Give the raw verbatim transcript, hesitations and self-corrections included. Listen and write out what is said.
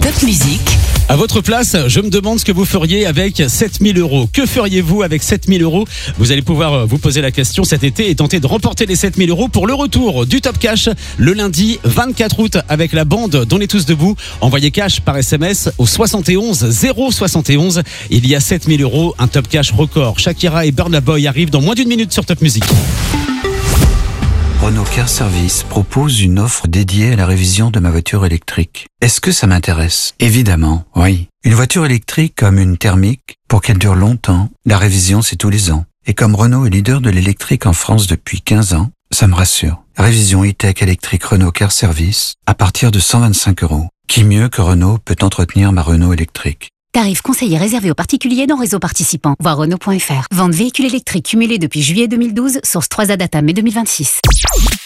Top Musique. À votre place, je me demande ce que vous feriez avec sept mille euros. Que feriez-vous avec sept mille euros? Vous allez pouvoir vous poser la question cet été et tenter de remporter les sept mille euros pour le retour du Top Cash le lundi vingt-quatre août avec la bande d'On est tous debout. Envoyez cash par S M S au soixante et onze zéro soixante et onze. Il y a sept mille euros, un Top Cash record. Shakira et Burna Boy arrivent dans moins d'une minute sur Top Musique. Renault Car Service propose une offre dédiée à la révision de ma voiture électrique. Est-ce que ça m'intéresse? Évidemment, oui. Une voiture électrique comme une thermique, pour qu'elle dure longtemps, la révision c'est tous les ans. Et comme Renault est leader de l'électrique en France depuis quinze ans, ça me rassure. Révision e-tech électrique Renault Car Service à partir de cent vingt-cinq euros. Qui mieux que Renault peut entretenir ma Renault électrique? Tarif conseillé réservé aux particuliers dans réseau participant. Voir Renault point F R. Vente véhicule électrique cumulé depuis juillet deux mille douze, source trois A Data mai deux mille vingt-six.